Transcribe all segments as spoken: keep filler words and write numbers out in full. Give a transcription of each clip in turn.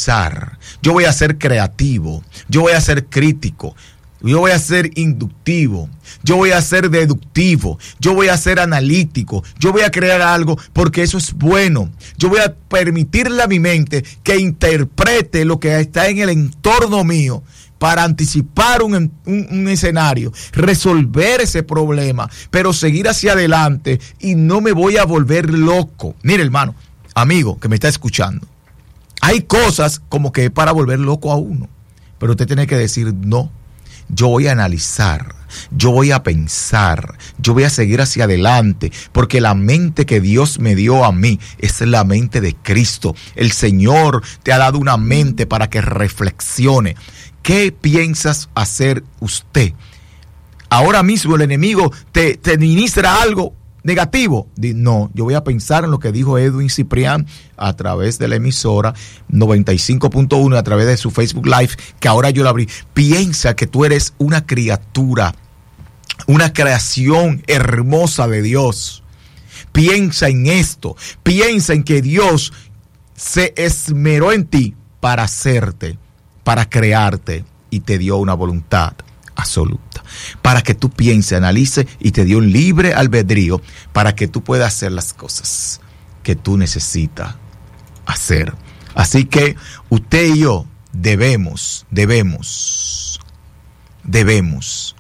pensar, yo voy a ser creativo, yo voy a ser crítico, yo voy a ser inductivo, yo voy a ser deductivo, yo voy a ser analítico, yo voy a crear algo porque eso es bueno. Yo voy a permitirle a mi mente que interprete lo que está en el entorno mío para anticipar un, un, un escenario, resolver ese problema, pero seguir hacia adelante y no me voy a volver loco. Mire, hermano, amigo que me está escuchando, hay cosas como que es para volver loco a uno, pero usted tiene que decir no. Yo voy a analizar, yo voy a pensar, yo voy a seguir hacia adelante, porque la mente que Dios me dio a mí es la mente de Cristo. El Señor te ha dado una mente para que reflexione. ¿Qué piensas hacer usted? Ahora mismo el enemigo te, te ministra algo negativo. No, yo voy a pensar en lo que dijo Edwin Ciprián a través de la emisora noventa y cinco punto uno, a través de su Facebook Live, que ahora yo la abrí. Piensa que tú eres una criatura, una creación hermosa de Dios. Piensa en esto, piensa en que Dios se esmeró en ti para hacerte, para crearte, y te dio una voluntad absoluta, para que tú pienses, analices, y te dio un libre albedrío para que tú puedas hacer las cosas que tú necesitas hacer. Así que usted y yo debemos, debemos, debemos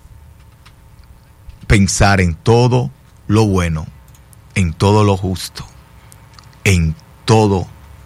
pensar en todo lo bueno, en todo lo justo, en todo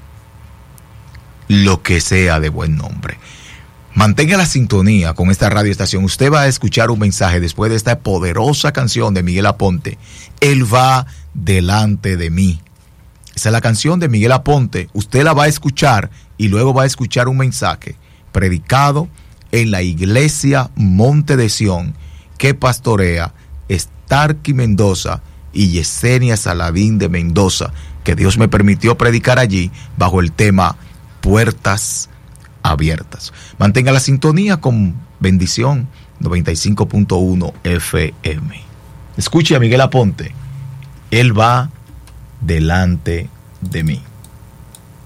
lo que sea de buen nombre. Mantenga la sintonía con esta radioestación. Usted va a escuchar un mensaje después de esta poderosa canción de Miguel Aponte. Él va delante de mí. Esa es la canción de Miguel Aponte. Usted la va a escuchar y luego va a escuchar un mensaje predicado en la iglesia Monte de Sión, que pastorea Starky Mendoza y Yesenia Saladín de Mendoza, que Dios me permitió predicar allí bajo el tema Puertas Abiertas. Mantenga la sintonía con Bendición noventa y cinco punto uno F M. Escuche a Miguel Aponte. Él va delante de mí.